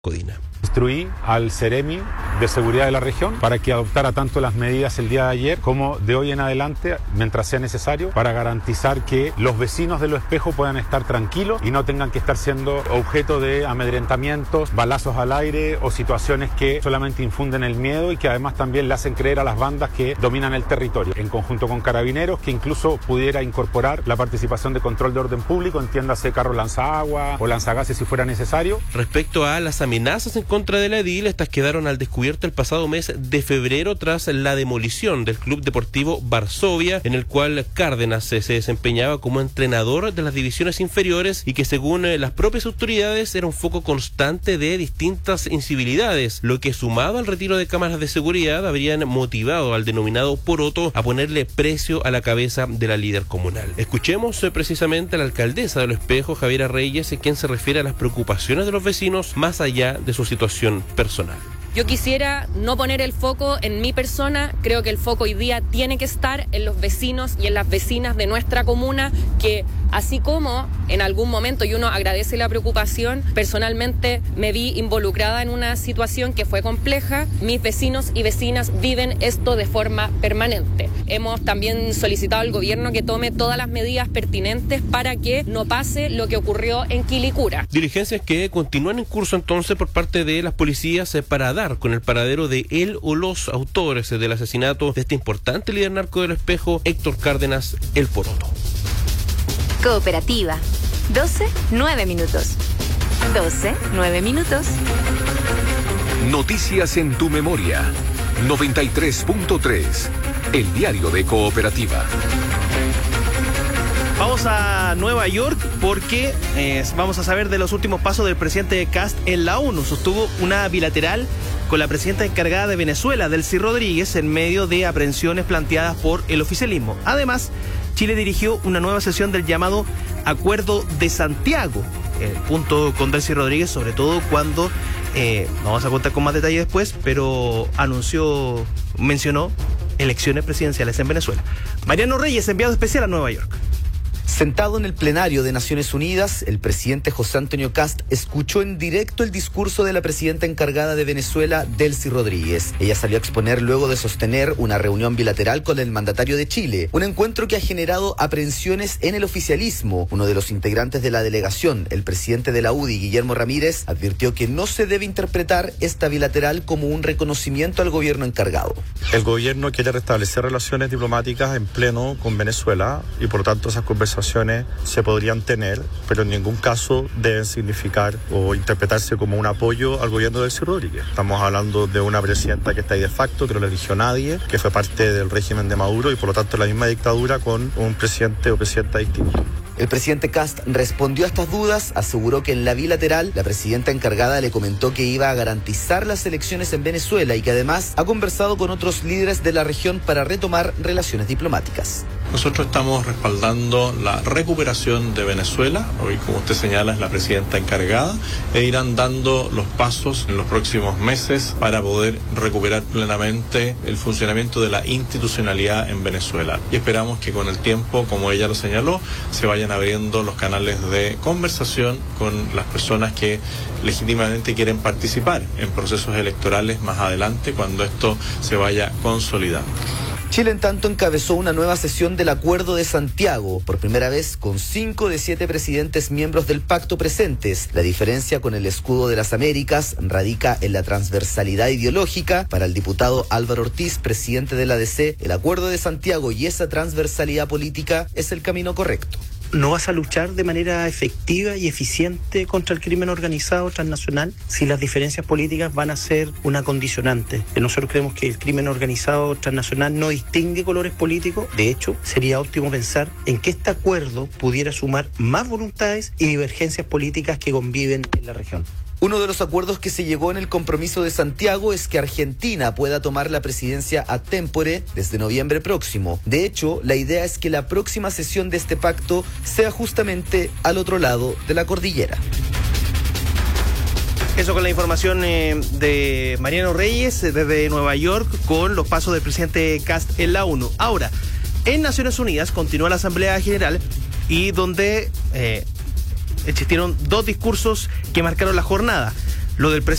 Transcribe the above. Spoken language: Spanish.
Codina. Instruí al Ceremi de Seguridad de la región para que adoptara tanto las medidas el día de ayer como de hoy en adelante, mientras sea necesario, para garantizar que los vecinos de Los Espejos puedan estar tranquilos y no tengan que estar siendo objeto de amedrentamientos, balazos al aire o situaciones que solamente infunden el miedo y que además también le hacen creer a las bandas que dominan el territorio. En conjunto con Carabineros, que incluso pudiera incorporar la participación de control de orden público, entiéndase carro lanzagua o lanzagases si fuera necesario. Respecto a las amenazas en contra de la edil, estas quedaron al descubierto el pasado mes de febrero tras la demolición del Club Deportivo Varsovia, en el cual Cárdenas se desempeñaba como entrenador de las divisiones inferiores y que según las propias autoridades era un foco constante de distintas incivilidades, lo que sumado al retiro de cámaras de seguridad habrían motivado al denominado Poroto a ponerle precio a la cabeza de la líder comunal. Escuchemos precisamente a la alcaldesa de Los Espejos, Javiera Reyes, quien se refiere a las preocupaciones de los vecinos más allá de su situación personal. Yo quisiera no poner el foco en mi persona, creo que el foco hoy día tiene que estar en los vecinos y en las vecinas de nuestra comuna, que así como en algún momento, y uno agradece la preocupación, personalmente me vi involucrada en una situación que fue compleja, mis vecinos y vecinas viven esto de forma permanente. Hemos también solicitado al gobierno que tome todas las medidas pertinentes para que no pase lo que ocurrió en Quilicura. Diligencias que continúan en curso entonces por parte de las policías para dar con el paradero de él o los autores del asesinato de este importante líder narco del Espejo, Héctor Cárdenas, el Poroto. Cooperativa. 12:09 minutos. 12:09 minutos. Noticias en tu memoria. 93.3. El diario de Cooperativa. Vamos a Nueva York porque vamos a saber de los últimos pasos del presidente Kast en la ONU. Sostuvo una bilateral con la presidenta encargada de Venezuela, Delcy Rodríguez, en medio de aprehensiones planteadas por el oficialismo. Además, Chile dirigió una nueva sesión del llamado Acuerdo de Santiago, junto con Delcy Rodríguez, sobre todo cuando, vamos a contar con más detalle después, pero mencionó elecciones presidenciales en Venezuela. Mariano Reyes, enviado especial a Nueva York. Sentado en el plenario de Naciones Unidas, el presidente José Antonio Kast escuchó en directo el discurso de la presidenta encargada de Venezuela, Delcy Rodríguez. Ella salió a exponer luego de sostener una reunión bilateral con el mandatario de Chile, un encuentro que ha generado aprehensiones en el oficialismo. Uno de los integrantes de la delegación, el presidente de la UDI, Guillermo Ramírez, advirtió que no se debe interpretar esta bilateral como un reconocimiento al gobierno encargado. El gobierno quiere restablecer relaciones diplomáticas en pleno con Venezuela y por tanto esas conversaciones se podrían tener, pero en ningún caso deben significar o interpretarse como un apoyo al gobierno de Delcy Rodríguez. Estamos hablando de una presidenta que está ahí de facto, que no la eligió nadie, que fue parte del régimen de Maduro y por lo tanto la misma dictadura con un presidente o presidenta distinto. El presidente Kast respondió a estas dudas, aseguró que en la bilateral la presidenta encargada le comentó que iba a garantizar las elecciones en Venezuela y que además ha conversado con otros líderes de la región para retomar relaciones diplomáticas. Nosotros estamos respaldando la recuperación de Venezuela. Hoy, como usted señala, es la presidenta encargada e irán dando los pasos en los próximos meses para poder recuperar plenamente el funcionamiento de la institucionalidad en Venezuela. Y esperamos que con el tiempo, como ella lo señaló, se vayan abriendo los canales de conversación con las personas que legítimamente quieren participar en procesos electorales más adelante cuando esto se vaya consolidando. Chile, en tanto, encabezó una nueva sesión del Acuerdo de Santiago, por primera vez con 5 de 7 presidentes miembros del pacto presentes. La diferencia con el escudo de las Américas radica en la transversalidad ideológica. Para el diputado Álvaro Ortiz, presidente de la ADC, el Acuerdo de Santiago y esa transversalidad política es el camino correcto. ¿No vas a luchar de manera efectiva y eficiente contra el crimen organizado transnacional si las diferencias políticas van a ser una condicionante? Nosotros creemos que el crimen organizado transnacional no distingue colores políticos. De hecho, sería óptimo pensar en que este acuerdo pudiera sumar más voluntades y divergencias políticas que conviven en la región. Uno de los acuerdos que se llegó en el compromiso de Santiago es que Argentina pueda tomar la presidencia ad tempore desde noviembre próximo. De hecho, la idea es que la próxima sesión de este pacto sea justamente al otro lado de la cordillera. Eso con la información de Mariano Reyes desde Nueva York con los pasos del presidente Kast en la ONU. Ahora, en Naciones Unidas continúa la Asamblea General y donde existieron 2 discursos que marcaron la jornada. lo del presidente